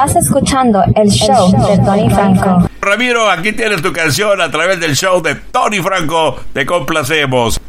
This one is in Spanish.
Estás escuchando el show de Tony Franco. Ramiro, aquí tienes tu canción a través del show de Tony Franco. Te complacemos.